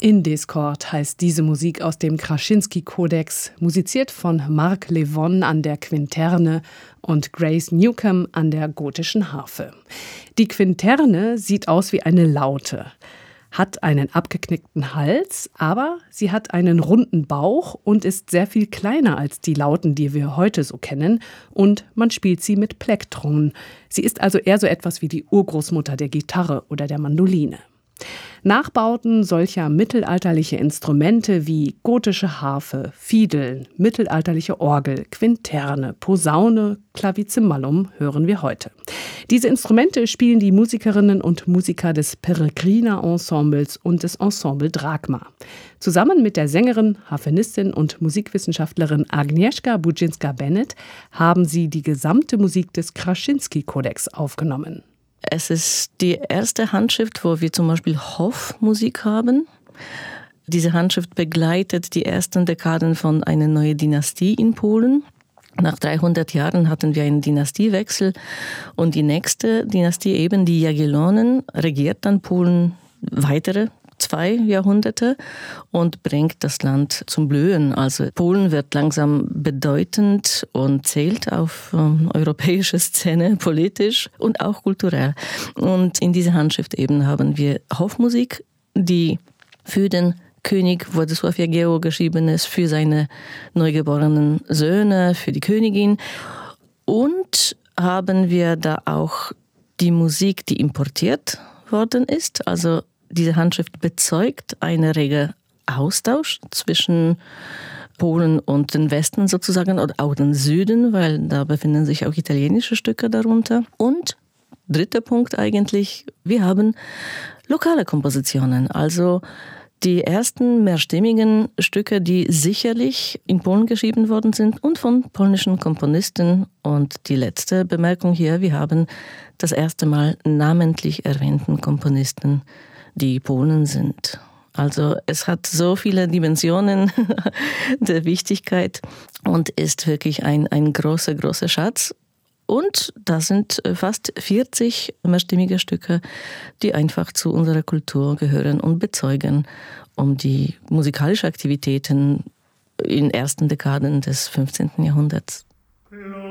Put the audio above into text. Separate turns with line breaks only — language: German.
In Discord heißt diese Musik aus dem Kraszinski-Kodex, musiziert von Marc Levon an der Quinterne und Grace Newcomb an der gotischen Harfe. Die Quinterne sieht aus wie eine Laute, hat einen abgeknickten Hals, aber sie hat einen runden Bauch und ist sehr viel kleiner als die Lauten, die wir heute so kennen, und man spielt sie mit Plektron. Sie ist also eher so etwas wie die Urgroßmutter der Gitarre oder der Mandoline. Nachbauten solcher mittelalterliche Instrumente wie gotische Harfe, Fiedeln, mittelalterliche Orgel, Quinterne, Posaune, Clavicemballum hören wir heute. Diese Instrumente spielen die Musikerinnen und Musiker des Peregrina-Ensembles und des Ensemble Drachma. Zusammen mit der Sängerin, Harfenistin und Musikwissenschaftlerin Agnieszka Budzinska-Bennett haben sie die gesamte Musik des Kraszinski-Kodex aufgenommen.
Es ist die erste Handschrift, wo wir zum Beispiel Hofmusik haben. Diese Handschrift begleitet die ersten Dekaden von einer neuen Dynastie in Polen. Nach 300 Jahren hatten wir einen Dynastiewechsel und die nächste Dynastie, eben die Jagiellonen, regiert dann Polen weitere 2 Jahrhunderte und bringt das Land zum Blühen. Also Polen wird langsam bedeutend und zählt auf europäische Szene, politisch und auch kulturell. Und in dieser Handschrift eben haben wir Hofmusik, die für den König Władysław Jagiełło geschrieben ist, für seine neugeborenen Söhne, für die Königin. Und haben wir da auch die Musik, die importiert worden ist, also diese Handschrift bezeugt einen regen Austausch zwischen Polen und den Westen sozusagen oder auch den Süden, weil da befinden sich auch italienische Stücke darunter. Und dritter Punkt eigentlich, wir haben lokale Kompositionen, also die ersten mehrstimmigen Stücke, die sicherlich in Polen geschrieben worden sind und von polnischen Komponisten. Und die letzte Bemerkung hier, wir haben das erste Mal namentlich erwähnten Komponisten, die Polen sind. Also es hat so viele Dimensionen der Wichtigkeit und ist wirklich ein großer, großer Schatz. Und da sind fast 40 mehrstimmige Stücke, die einfach zu unserer Kultur gehören und bezeugen um die musikalischen Aktivitäten in ersten Dekaden des 15. Jahrhunderts.